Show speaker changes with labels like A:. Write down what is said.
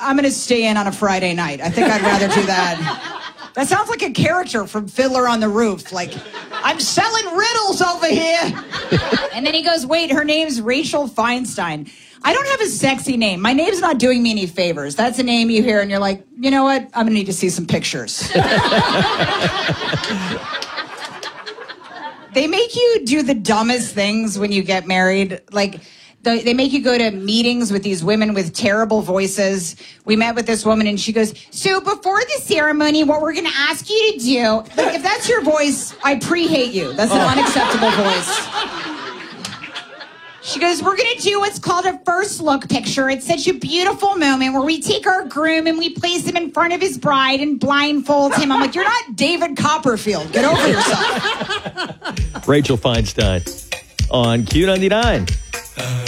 A: I'm going to stay in on a Friday night. I think I'd rather do that. That sounds like a character from Fiddler on the Roof. Like, I'm selling riddles over here. And then he goes, wait, her name's Rachel Feinstein. I don't have a sexy name. My name's not doing me any favors. That's a name you hear and you're like, you know what? I'm going to need to see some pictures. They make you do the dumbest things when you get married. Like, they make you go to meetings with these women with terrible voices. We met with this woman and she goes, so before the ceremony, what we're going to ask you to do, like, if that's your voice, I pre-hate you. That's an unacceptable voice. She goes, we're going to do what's called a first look picture. It's such a beautiful moment where we take our groom and we place him in front of his bride and blindfold him. I'm like, you're not David Copperfield. Get over yourself.
B: Rachel Feinstein on Q99.